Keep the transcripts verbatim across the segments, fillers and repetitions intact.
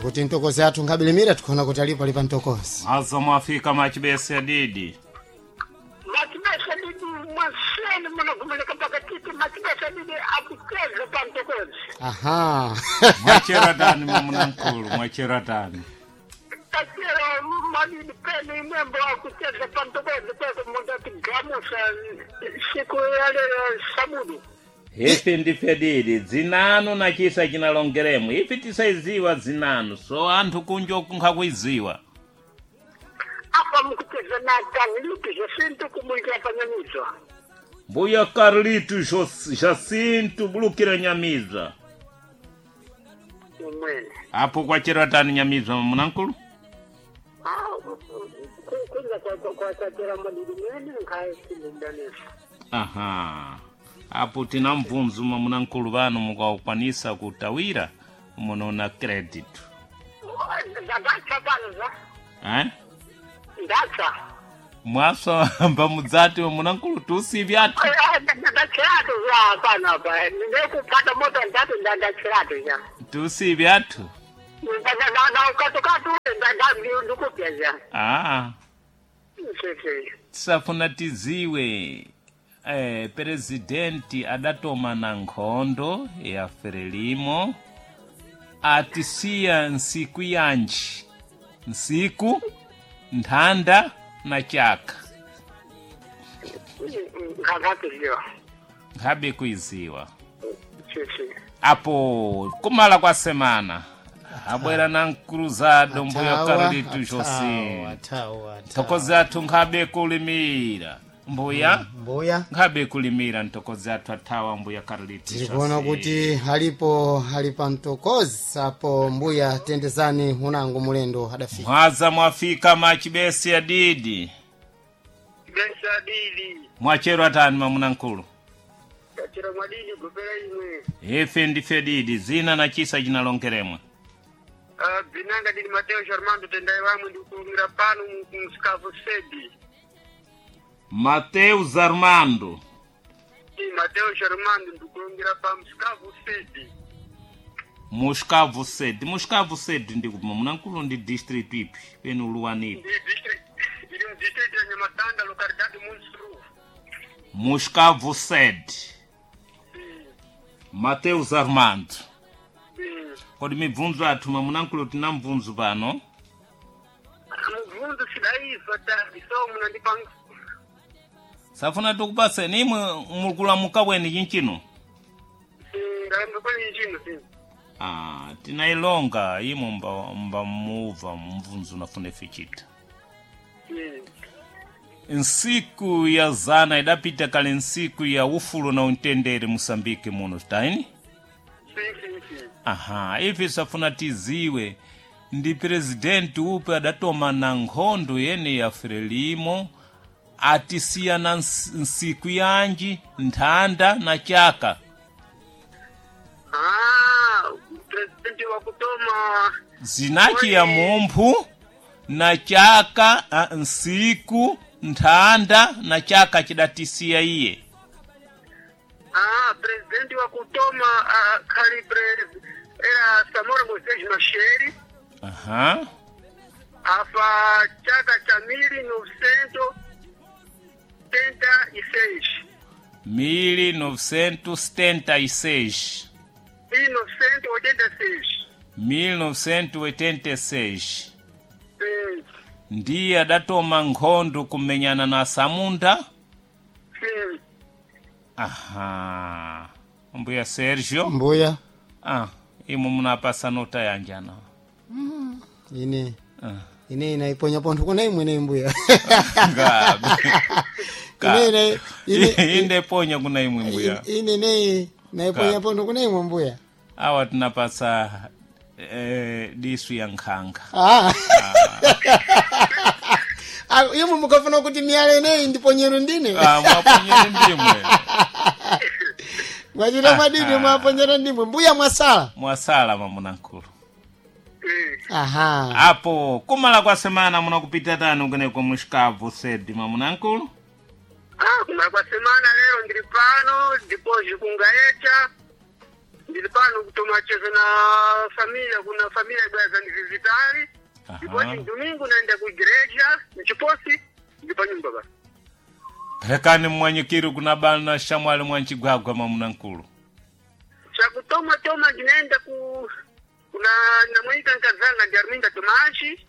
kuti ntokozi athu ngabilimira tukhona kuti alipo lipa ntokozi. Azo mwafika machibese didi. Machibese didi mwaseni mnavumeleka pakatiti machibese didi akukeza pa ntokozi. Aha. Mwachera tani mamunankulu, mwachera tani. Takira madidi peni mwembo akukeza pa ntokozi kwa mwandati gamusa siku yale samudu. Ifi ndife didi, zinanu na chisa chinalongeremu. Ifi tisaiziwa zinanu, so anthu kunjo kunkhakuiziwa. Apa mkuteza na Carlito Jacinto kumulika panyamizwa. Mbuya Carlito Jacinto bulukira nyamiza. Umwene. Apo kwa chera tani nyamiza mamunankulu? Ah, kunza kwa kwa kwa chera madidi mwene nkae simundanesa. Aha. Apo tina mvunzu mamunankulu vanu mukawakwanisa kutawira munona credit. Ndacha banaza. Eh? Ndacha. Mwaso mba mudzati mamunankulu tusi vyatu. Ndachiratu ya bana ba. Ndekupata moto ndatu ndachiratu ya. Tusi vyatu. Na na ukatukatu ndanda ndukupya. Ah. Sisi. Safuna tiziwe. Eh, presidenti adatoma na nkhondo ya Frelimo atisiya nsiku yanji nsiku nthanda na chaka Ngakatiziwa. ngabe kuiziwa Sisi. apo kumala kwa semana abwera na nkruzado mbuyo Carlito Jacinto Atawa. ntokozi athu ngabe kulimira mbuya Mbuya. ngabe kulimira ntokozi athu atawa mbuya Carlito Jacinto. Tikuona kuti halipo halipa ntokozi apo mbuya tendezani unangu mulendo hadafika. Mwaza mwafika machibesi ya didi. Besa didi. Mwachero atani mamunankulu. Kachira madidi kupera imwe. Ife ndife didi, zina na chisa jinalongeremwe. Ah, binanga didi Mateo Armando tendai wamwe ndikungira pano mskavu sedi. Mateus Armando. Di Mateo Armando ndikungira pa mskavu sedi. Muskavu sedi. Muskavu sedi ndi mamunankulu ndi district ipi. Penu luwanipi. Di district. Di district ya Nyamatanda localidade Munsuru. Muskavu sedi. Mateus Armando. Kodi mibvunzo athu mamunankulu tina mvunzo pano. Mvunzo sidaifa tadi so munandipanga. Safuna tukupase nimwe mulukula mukabweni chinchino. Ngalembe kwani chino si. Ah, tinailonga imo mba mba muva mvunzo nafune fichita. Nsiku ya zana idapita kale nsiku ya ufulu na untendere Mosambike muno taini? Aha, ifi safuna tiziwe ndi presidenti upe adatoma na nkhondo yene ya Frelimo atisiya na nsiku yanji nthanda na chaka. Ah, presidenti wa kutoma Zinachi ya mumphu na chaka a, nsiku nthanda na chaka chidatisiya iye. Ah, presidenti wa kutoma uh, Calibre era Samora Moisés Macheri. Aha. Afa chaka cha mili novecentos setenta e seis. mil novecentos setenta e seis. mil novecentos oitenta e seis. mil novecentos oitenta e seis. Sim. Ndiye adatoma nkhondo kumenyana na Samunda. Sim. Aha. Mbuya Sergio. Mbuya. Ah, imo munapasa nota yanjana. Mm. Ine. Ah. Ine inaiponya pontho kuna imwe ne mbuya. Ngabe. Ine ine inde ponya kuna imwe mbuya. Ine ne naiponya pontho kuna imwe mbuya. Awa tunapasa eh disu ya nkanga. Ah. Ah, yemu mukafuna kuti miyale ne ndiponyero ndine. Ah, mwaponyero ndimwe. Mwajira madini mwaponyero ndimwe mbuya mwasala. Mwasala mamunankulu. Aha. Apo kumala kwa semana munakupita tano kune kwa Muskavu sedi mamunankulu. Ah, kumala kwa semana lero ndiri pano ndipo jikungaecha ndilipano kutoma cheza na familia, kuna familia bwaza ni vizitari. Ndipo domingo naenda ku igreja, nichiposi ndipo nyumba basi. Rekani mwanyikiru kuna bana shamwali mwanchigwagwa mamunankulu. Cha kutoma toma jinaenda ku kuna na mwaika nkazanga Jarminda Tomashi.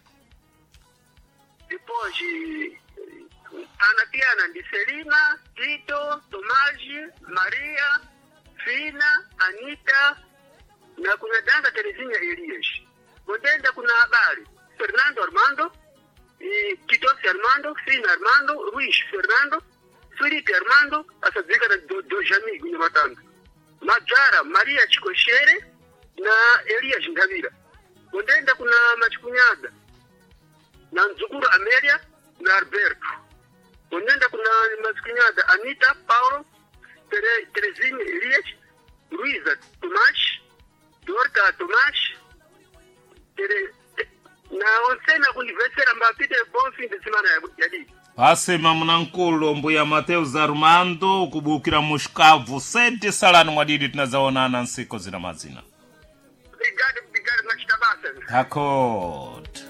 Dipoji anapiana ndi Selina, Tito, Tomaji, Maria, Fina, Anita na kuna danga Terezinha Elias. Kondenda kuna habari Fernando Armando, e, Titosi Armando, Fina Armando, Ruiz Fernando, Felipe Armando, asadzika na do, do Jamigo na matando. Majara Maria Chikoshere na Elias Ngavira. Kondenda kuna Machikunyada na Nzukuru Amelia na Alberto. Kondenda kuna Machikunyada Anita, Paulo, Tere, Terezinha Elias, Luiza Tomash, Dorca Tomash, Tere, na onsena kunivesera mbapite bon fin de semana ya di. Pase mamunankulu mbuya Mateus Armando kubukira mushkavu sente salani mwadidi tunazaonana nsiko zina mazina. Obrigado, obrigado, mas tá basta. Hakot.